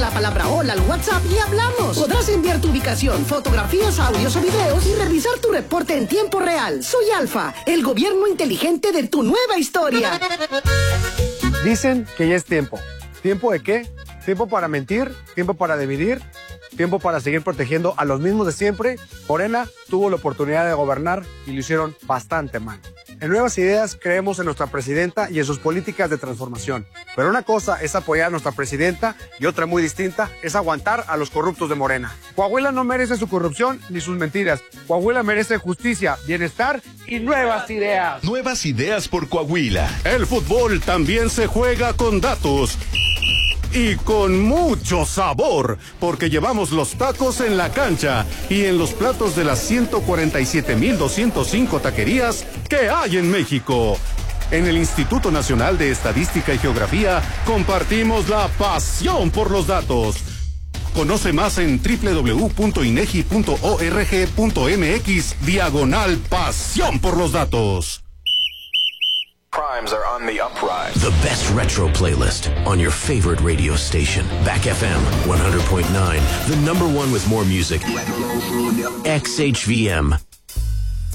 la palabra hola al WhatsApp y hablamos. Podrás enviar tu ubicación, fotografías, audios o videos y revisar tu reporte en tiempo real. Soy Alfa, el gobierno inteligente de tu nueva historia. Dicen que ya es tiempo. ¿Tiempo de qué? ¿Tiempo para mentir? ¿Tiempo para dividir? ¿Tiempo para seguir protegiendo a los mismos de siempre? Morena tuvo la oportunidad de gobernar y lo hicieron bastante mal. En Nuevas Ideas creemos en nuestra presidenta y en sus políticas de transformación. Pero una cosa es apoyar a nuestra presidenta y otra muy distinta es aguantar a los corruptos de Morena. Coahuila no merece su corrupción ni sus mentiras. Coahuila merece justicia, bienestar y nuevas ideas. Nuevas ideas por Coahuila. El fútbol también se juega con datos. Y con mucho sabor, porque llevamos los tacos en la cancha y en los platos de las 147,205 taquerías que hay en México. En el Instituto Nacional de Estadística y Geografía compartimos la pasión por los datos. Conoce más en www.inegi.org.mx/pasión por los datos. Crimes are on the uprise. The best retro playlist on your favorite radio station. Back FM 100.9, the number one with more music. XHVM.